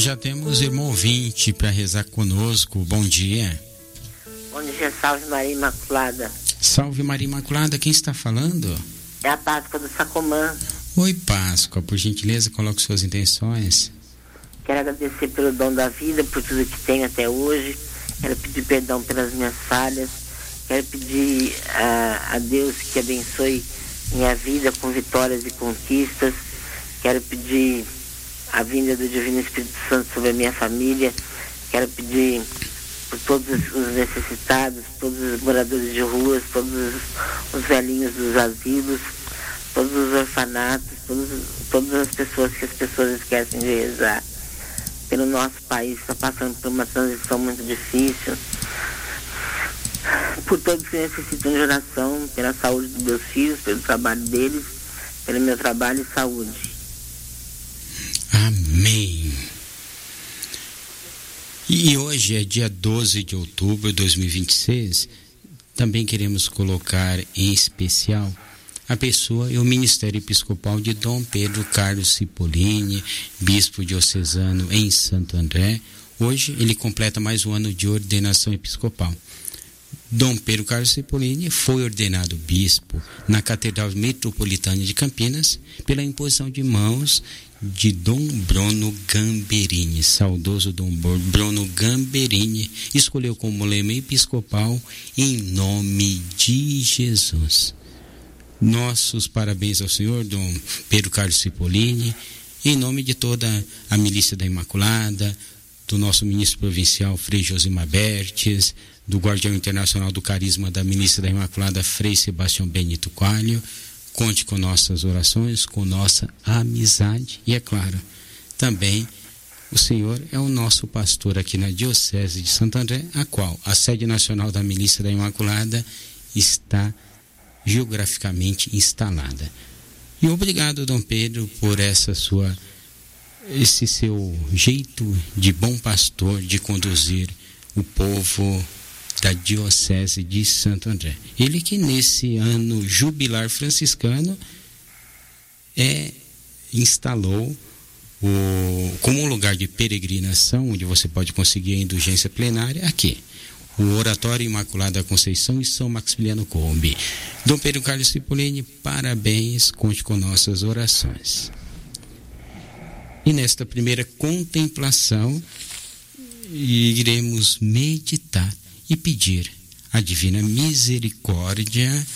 já temos irmão ouvinte para rezar conosco. Bom dia. Bom dia, salve Maria Imaculada. Salve Maria Imaculada, quem está falando? É a Páscoa do Sacomã. Oi, Páscoa, por gentileza, coloque suas intenções. Quero agradecer pelo dom da vida, por tudo que tenho até hoje. Quero pedir perdão pelas minhas falhas. Quero pedir a Deus que abençoe minha vida com vitórias e conquistas. Quero pedir a vinda do Divino Espírito Santo sobre a minha família. Quero pedir por todos os necessitados, todos os moradores de ruas, todos os velhinhos dos asilos, todos os orfanatos, todas as pessoas que as pessoas esquecem de rezar. Pelo nosso país, está passando por uma transição muito difícil. Por todos que necessitam de oração, pela saúde dos meus filhos, pelo trabalho deles, pelo meu trabalho e saúde. Amém. E hoje é dia 12 de outubro de 2026. Também queremos colocar em especial a pessoa e o Ministério Episcopal de Dom Pedro Carlos Cipollini, bispo diocesano em Santo André. Hoje ele completa mais um ano de ordenação episcopal. Dom Pedro Carlos Cipollini foi ordenado bispo na Catedral Metropolitana de Campinas pela imposição de mãos de Dom Bruno Gamberini. Saudoso Dom Bruno Gamberini escolheu como lema episcopal "Em nome de Jesus". Nossos parabéns ao senhor Dom Pedro Carlos Cipollini, em nome de toda a Milícia da Imaculada, do nosso ministro provincial Frei Josimar Bertes, do Guardião Internacional do Carisma da Milícia da Imaculada Frei Sebastião Benito Coelho. Conte com nossas orações, com nossa amizade e, é claro, também o senhor é o nosso pastor aqui na Diocese de Santo André, a qual a sede nacional da Milícia da Imaculada está geograficamente instalada. E obrigado, Dom Pedro, por esse seu jeito de bom pastor de conduzir o povo da Diocese de Santo André. Ele que nesse ano jubilar franciscano instalou como um lugar de peregrinação, onde você pode conseguir a indulgência plenária, aqui o Oratório Imaculada Conceição e São Maximiliano Kolbe. Dom Pedro Carlos Cipollini, parabéns, conte com nossas orações. E nesta primeira contemplação, iremos meditar e pedir a divina misericórdia,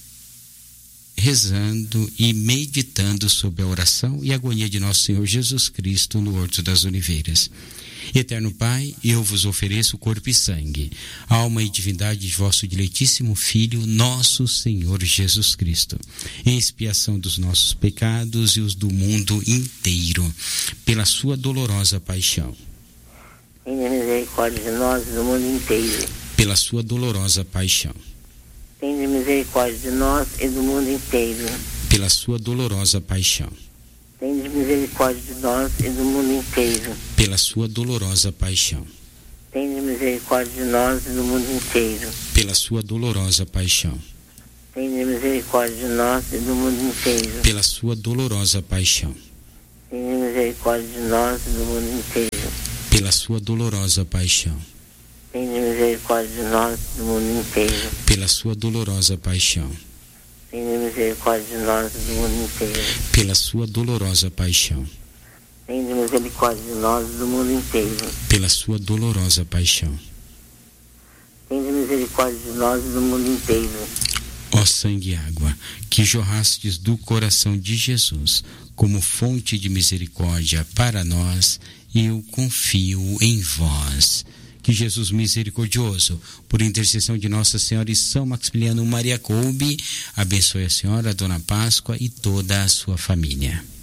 rezando e meditando sobre a oração e agonia de nosso Senhor Jesus Cristo no Horto das Oliveiras. Eterno Pai, eu vos ofereço corpo e sangue, alma e divindade de vosso diletíssimo Filho, nosso Senhor Jesus Cristo, em expiação dos nossos pecados e os do mundo inteiro, pela sua dolorosa paixão. Tenha misericórdia de nós e do mundo inteiro. Pela sua dolorosa paixão. Tenha misericórdia de nós e do mundo inteiro. Pela sua dolorosa paixão. Tenha misericórdia de nós e do mundo inteiro. Pela sua dolorosa paixão. Tenha misericórdia de nós e do mundo inteiro. Pela sua dolorosa paixão. Tenha misericórdia de nós e do mundo inteiro. Pela sua dolorosa paixão. Tenha misericórdia de nós e do mundo inteiro. Pela sua dolorosa paixão. Tenha misericórdia de nós e do mundo inteiro. Pela sua dolorosa paixão. Tenha misericórdia de nós e do mundo inteiro. Pela sua dolorosa paixão. Tenha misericórdia de nós e do mundo inteiro. Pela sua dolorosa paixão. Tenha misericórdia de nós e do mundo inteiro. Ó sangue e água, que jorrastes do coração de Jesus como fonte de misericórdia para nós, eu confio em vós. Que Jesus misericordioso, por intercessão de Nossa Senhora e São Maximiliano Maria Kolbe, abençoe a senhora, a Dona Páscoa e toda a sua família.